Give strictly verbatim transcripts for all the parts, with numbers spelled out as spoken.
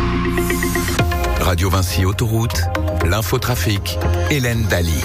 Radio Vinci Autoroute, l'infotrafic, Hélène Daly.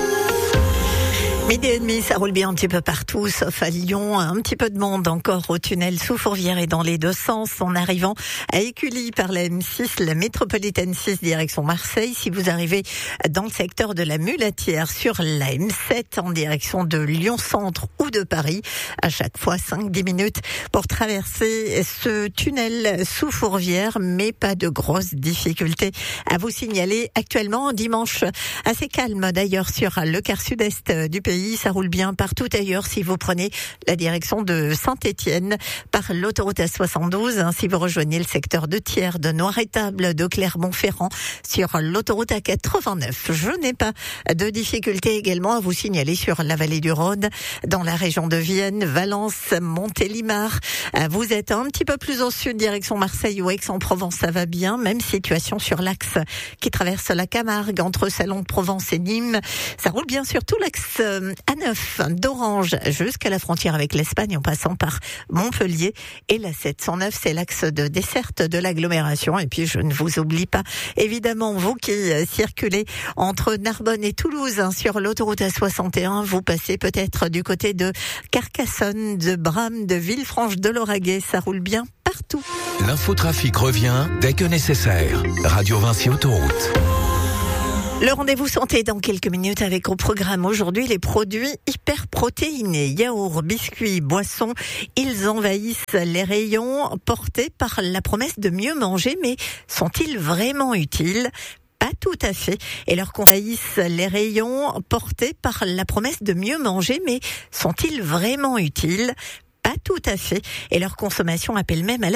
Midi et demi, ça roule bien un petit peu partout, sauf à Lyon. Un petit peu de monde encore au tunnel sous Fourvière et dans les deux sens en arrivant à Écully par la M six, la métropolitaine six direction Marseille. Si vous arrivez dans le secteur de la Mulatière sur la M sept en direction de Lyon-Centre ou de Paris, à chaque fois cinq à dix minutes pour traverser ce tunnel sous Fourvière, mais pas de grosses difficultés à vous signaler actuellement. Dimanche assez calme d'ailleurs sur le quart sud-est du pays. Ça roule bien partout ailleurs si vous prenez la direction de Saint-Étienne par l'autoroute A soixante-douze. Si vous rejoignez le secteur de Thiers, de Noir-Étable, de Clermont-Ferrand sur l'autoroute A quatre-vingt-neuf. Je n'ai pas de difficulté également à vous signaler sur la vallée du Rhône, dans la région de Vienne, Valence, Montélimar. Vous êtes un petit peu plus au sud, direction Marseille ou Aix-en-Provence, ça va bien. Même situation sur l'axe qui traverse la Camargue entre Salon de Provence et Nîmes. Ça roule bien sur tout l'axe A neuf d'Orange jusqu'à la frontière avec l'Espagne en passant par Montpellier, et la sept cent neuf, c'est l'axe de desserte de l'agglomération. Et puis je ne vous oublie pas évidemment vous qui circulez entre Narbonne et Toulouse hein, sur l'autoroute A soixante et un, vous passez peut-être du côté de Carcassonne, de Bram, de Villefranche de Lauragais, ça roule bien partout. L'infotrafic revient dès que nécessaire. Radio Vinci Autoroute. Le rendez-vous santé dans quelques minutes avec au programme aujourd'hui les produits hyper protéinés, yaourts, biscuits, boissons. Ils envahissent les rayons portés par la promesse de mieux manger, mais sont-ils vraiment utiles ? Pas tout à fait. Et leurs envahissent les rayons portés par la promesse de mieux manger, mais sont-ils vraiment utiles ? Pas tout à fait. Et leur consommation appelle même à la